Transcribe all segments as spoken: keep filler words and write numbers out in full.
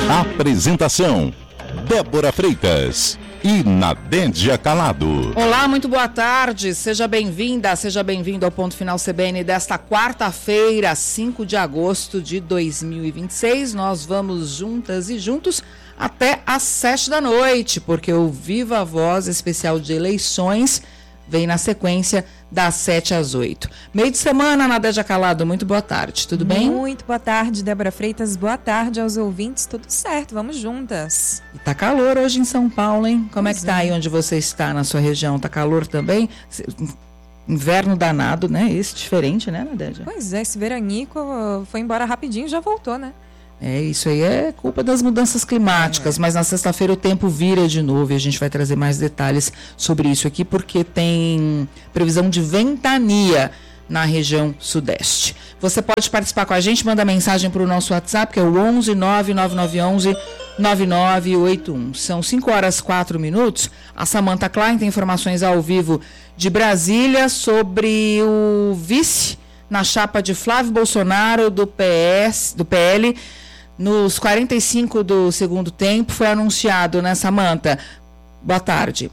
Apresentação: Débora Freitas e Nadédia Calado. Olá, muito boa tarde, seja bem-vinda, seja bem-vindo ao Ponto Final C B N desta quarta-feira, cinco de agosto de dois mil e vinte e seis. Nós vamos juntas e juntos até às sete da noite, porque o Viva Voz especial de eleições vem na sequência das sete às oito. Meio de semana, Nadédia Calado, muito boa tarde, tudo bem? Muito boa tarde, Débora Freitas, boa tarde aos ouvintes, tudo certo, vamos juntas. E tá calor hoje em São Paulo, hein? Como pois é que tá é. aí onde você está, na sua região? Tá calor também? Inverno danado, né? Esse diferente, né, Nadédia? Pois é, esse veranico foi embora rapidinho e já voltou, né? É, isso aí é culpa das mudanças climáticas, é. mas na sexta-feira o tempo vira de novo e a gente vai trazer mais detalhes sobre isso aqui, porque tem previsão de ventania na região sudeste. Você pode participar com a gente, manda mensagem para o nosso WhatsApp, que é o onze nove nove nove um um nove nove oito um. São cinco horas e quatro minutos. A Samantha Klein tem informações ao vivo de Brasília sobre o vice na chapa de Flávio Bolsonaro do P S, do P L. Nos quarenta e cinco do segundo tempo, foi anunciado, né, Samantha? Boa tarde.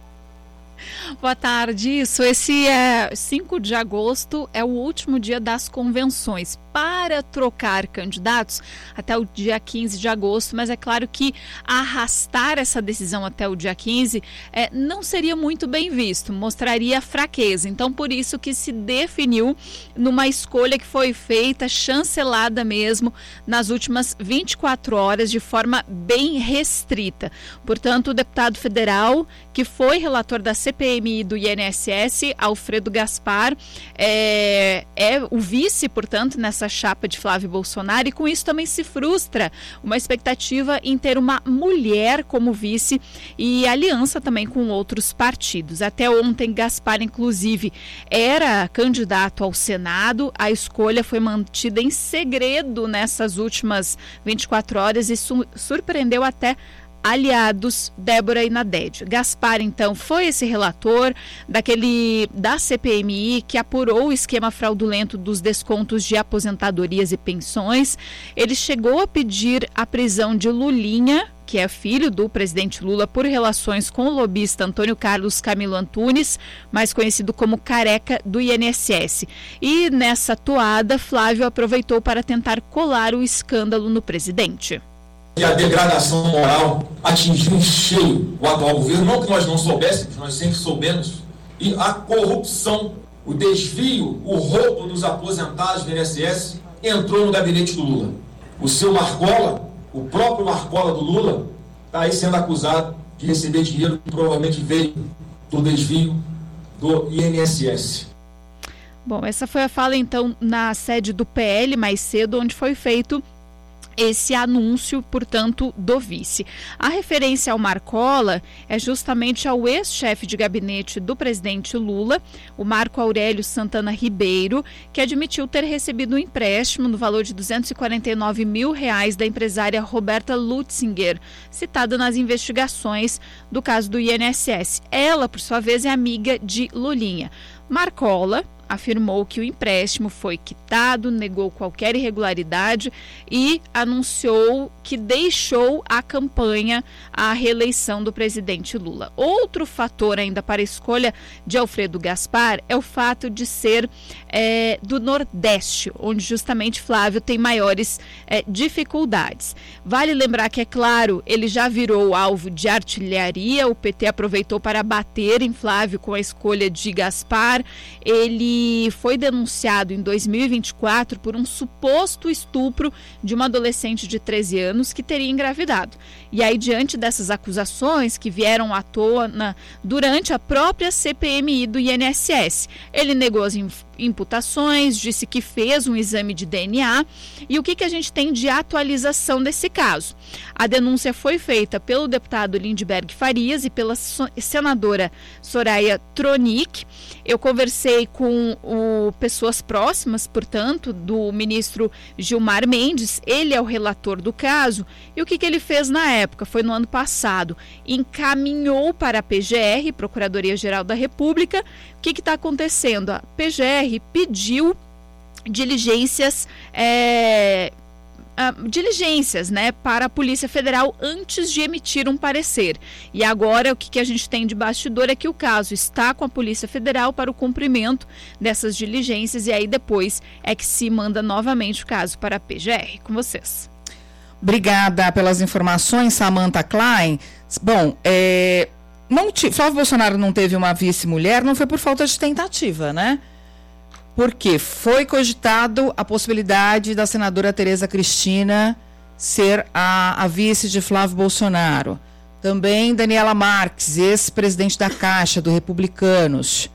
Boa tarde. Isso, esse é cinco de agosto, é o último dia das convenções para trocar candidatos até o dia quinze de agosto, mas é claro que arrastar essa decisão até o dia quinze é, não seria muito bem visto, mostraria fraqueza. Então, por isso que se definiu numa escolha que foi feita, chancelada mesmo, nas últimas vinte e quatro horas, de forma bem restrita. Portanto, o deputado federal, que foi relator da C P M I do I N S S, Alfredo Gaspar, é, é o vice, portanto, nessa chapa de Flávio Bolsonaro, e com isso também se frustra uma expectativa em ter uma mulher como vice e aliança também com outros partidos. Até ontem, Gaspar, inclusive, era candidato ao Senado. A escolha foi mantida em segredo nessas últimas vinte e quatro horas e su- surpreendeu até aliados, Débora e Nadédia. Gaspar, então, foi esse relator daquele da C P M I que apurou o esquema fraudulento dos descontos de aposentadorias e pensões. Ele chegou a pedir a prisão de Lulinha, que é filho do presidente Lula, por relações com o lobista Antônio Carlos Camilo Antunes, mais conhecido como Careca do I N S S. E nessa toada, Flávio aproveitou para tentar colar o escândalo no presidente. E a degradação moral atingiu em cheio o atual governo, não que nós não soubéssemos, nós sempre soubemos, e a corrupção, o desvio, o roubo dos aposentados do I N S S entrou no gabinete do Lula. O seu Marcola, o próprio Marcola do Lula, está aí sendo acusado de receber dinheiro que provavelmente veio do desvio do I N S S. Bom, essa foi a fala então na sede do P L mais cedo, onde foi feito esse anúncio, portanto, do vice. A referência ao Marcola é justamente ao ex-chefe de gabinete do presidente Lula, o Marco Aurélio Santana Ribeiro, que admitiu ter recebido um empréstimo no valor de duzentos e quarenta e nove mil reais da empresária Roberta Lutzinger, citada nas investigações do caso do I N S S. Ela, por sua vez, é amiga de Lulinha. Marcola afirmou que o empréstimo foi quitado, negou qualquer irregularidade e anunciou que deixou a campanha à reeleição do presidente Lula. Outro fator ainda para a escolha de Alfredo Gaspar é o fato de ser é, do Nordeste, onde justamente Flávio tem maiores é, dificuldades. Vale lembrar que, é claro, ele já virou alvo de artilharia, o P T aproveitou para bater em Flávio com a escolha de Gaspar. Ele foi denunciado em dois mil e vinte e quatro por um suposto estupro de uma adolescente de treze anos que teria engravidado. E aí, diante dessas acusações que vieram à tona durante a própria C P M I do I N S S, ele negou as imputações, disse que fez um exame de D N A. E o que, que a gente tem de atualização desse caso? A denúncia foi feita pelo deputado Lindbergh Farias e pela senadora Soraya Tronic. Eu conversei com o, pessoas próximas, portanto, do ministro Gilmar Mendes. Ele é o relator do caso. E o que, que ele fez na época? Foi no ano passado. Encaminhou para a P G R, Procuradoria-Geral da República. O que está acontecendo? A P G R pediu diligências é, uh, diligências, né, para a Polícia Federal antes de emitir um parecer. E agora o que, que a gente tem de bastidor é que o caso está com a Polícia Federal para o cumprimento dessas diligências e aí depois é que se manda novamente o caso para a P G R. Com vocês. Obrigada pelas informações, Samantha Klein. Bom, é, não t... Flávio Bolsonaro não teve uma vice-mulher, não foi por falta de tentativa, né? Porque foi cogitado a possibilidade da senadora Tereza Cristina ser a, a vice de Flávio Bolsonaro. Também Daniela Marques, ex-presidente da Caixa, do Republicanos.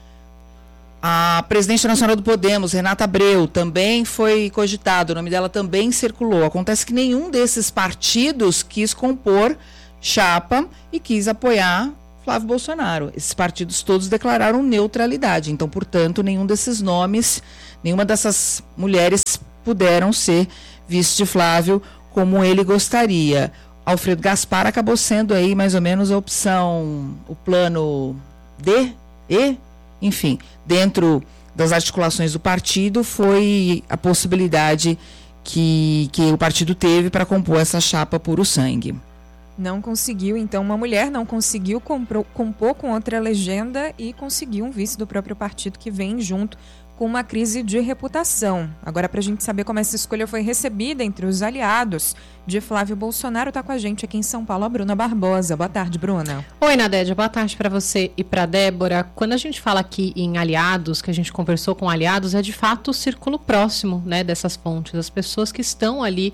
A presidente nacional do Podemos, Renata Abreu, também foi cogitado, o nome dela também circulou. Acontece que nenhum desses partidos quis compor chapa e quis apoiar Flávio Bolsonaro. Esses partidos todos declararam neutralidade, então, portanto, nenhum desses nomes, nenhuma dessas mulheres puderam ser vice de Flávio como ele gostaria. Alfredo Gaspar acabou sendo aí mais ou menos a opção, o plano D, E, enfim, dentro das articulações do partido foi a possibilidade que, que o partido teve para compor essa chapa puro sangue. Não conseguiu, então, uma mulher não conseguiu compor, compor com outra legenda e conseguiu um vice do próprio partido que vem junto com uma crise de reputação. Agora, para a gente saber como essa escolha foi recebida entre os aliados de Flávio Bolsonaro, está com a gente aqui em São Paulo a Bruna Barbosa. Boa tarde, Bruna. Oi, Nadédia. Boa tarde para você e para Débora. Quando a gente fala aqui em aliados, que a gente conversou com aliados, é de fato o círculo próximo, né, dessas fontes, as pessoas que estão ali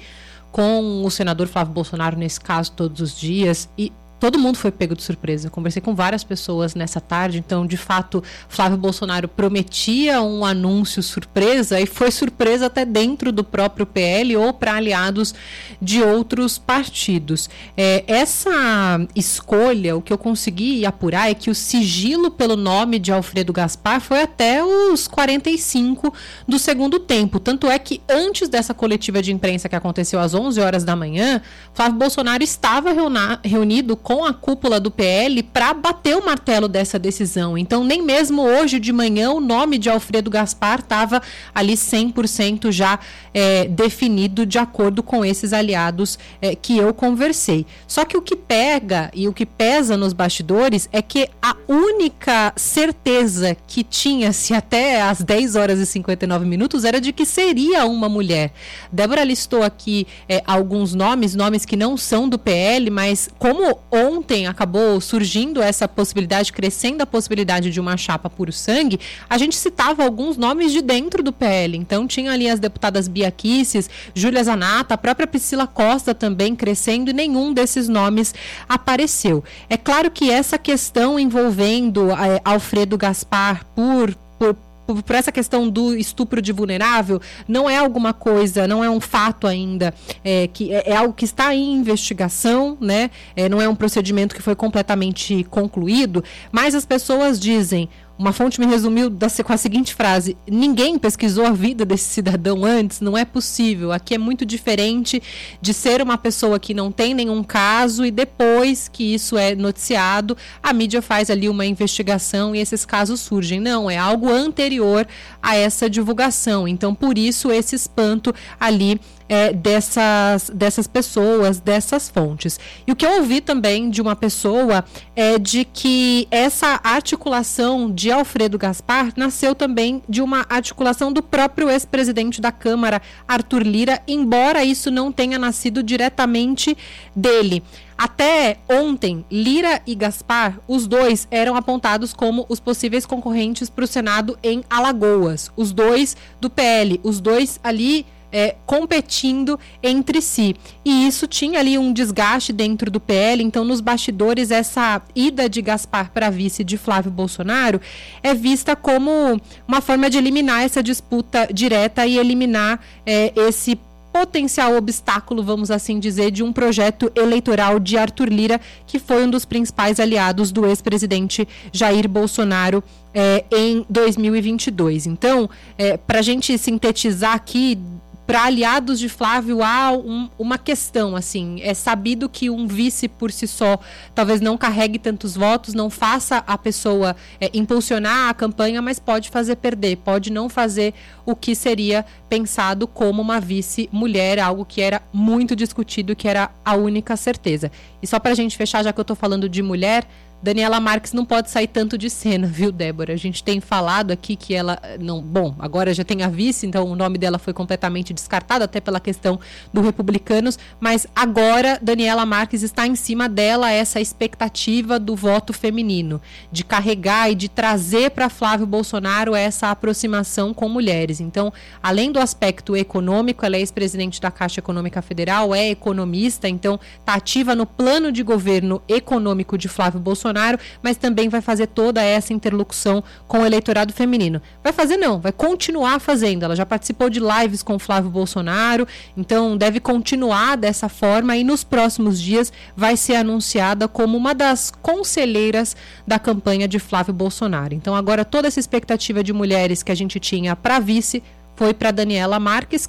com o senador Flávio Bolsonaro, nesse caso, todos os dias, e todo mundo foi pego de surpresa. Eu conversei com várias pessoas nessa tarde, então, de fato, Flávio Bolsonaro prometia um anúncio surpresa e foi surpresa até dentro do próprio P L ou para aliados de outros partidos. É, essa escolha, o que eu consegui apurar é que o sigilo pelo nome de Alfredo Gaspar foi até os quarenta e cinco do segundo tempo. Tanto é que antes dessa coletiva de imprensa que aconteceu às onze horas da manhã, Flávio Bolsonaro estava reuna- reunido com com a cúpula do P L para bater o martelo dessa decisão. Então, nem mesmo hoje de manhã o nome de Alfredo Gaspar estava ali cem por cento já é, definido de acordo com esses aliados é, que eu conversei. Só que o que pega e o que pesa nos bastidores é que a única certeza que tinha-se até às dez horas e cinquenta e nove minutos era de que seria uma mulher. Débora listou aqui é, alguns nomes, nomes que não são do P L, mas como ontem acabou surgindo essa possibilidade, crescendo a possibilidade de uma chapa puro sangue, a gente citava alguns nomes de dentro do P L. Então tinha ali as deputadas Bia Kicis, Júlia Zanata, a própria Priscila Costa também crescendo e nenhum desses nomes apareceu. É claro que essa questão envolvendo é, Alfredo Gaspar por, por por essa questão do estupro de vulnerável, não é alguma coisa, não é um fato ainda, é, que é, é algo que está em investigação, né? É, não é um procedimento que foi completamente concluído, mas as pessoas dizem, uma fonte me resumiu da, com a seguinte frase: ninguém pesquisou a vida desse cidadão antes, não é possível. Aqui é muito diferente de ser uma pessoa que não tem nenhum caso e depois que isso é noticiado, a mídia faz ali uma investigação e esses casos surgem. Não, é algo anterior a essa divulgação. Então, por isso, esse espanto ali É, dessas, dessas pessoas, dessas fontes. E o que eu ouvi também de uma pessoa é de que essa articulação de Alfredo Gaspar nasceu também de uma articulação do próprio ex-presidente da Câmara, Arthur Lira, embora isso não tenha nascido diretamente dele. Até ontem, Lira e Gaspar, os dois eram apontados como os possíveis concorrentes para o Senado em Alagoas. Os dois do P L, os dois ali É, competindo entre si. E isso tinha ali um desgaste dentro do P L, então nos bastidores essa ida de Gaspar para vice de Flávio Bolsonaro é vista como uma forma de eliminar essa disputa direta e eliminar é, esse potencial obstáculo, vamos assim dizer, de um projeto eleitoral de Arthur Lira, que foi um dos principais aliados do ex-presidente Jair Bolsonaro é, em dois mil e vinte e dois. Então, é, para a gente sintetizar aqui, para aliados de Flávio há um, uma questão, assim, é sabido que um vice por si só talvez não carregue tantos votos, não faça a pessoa é, impulsionar a campanha, mas pode fazer perder, pode não fazer o que seria pensado como uma vice-mulher, algo que era muito discutido, que era a única certeza. E só para a gente fechar, já que eu estou falando de mulher, Daniela Marques não pode sair tanto de cena, viu, Débora? A gente tem falado aqui que ela não... Bom, agora já tem a vice, então o nome dela foi completamente descartado, até pela questão do Republicanos, mas agora Daniela Marques está em cima dela essa expectativa do voto feminino, de carregar e de trazer para Flávio Bolsonaro essa aproximação com mulheres. Então, além do aspecto econômico, ela é ex-presidente da Caixa Econômica Federal, é economista, então está ativa no plano de governo econômico de Flávio Bolsonaro, mas também vai fazer toda essa interlocução com o eleitorado feminino. Vai fazer não, vai continuar fazendo. Ela já participou de lives com Flávio Bolsonaro, então deve continuar dessa forma e nos próximos dias vai ser anunciada como uma das conselheiras da campanha de Flávio Bolsonaro. Então agora toda essa expectativa de mulheres que a gente tinha para vice foi para Daniela Marques,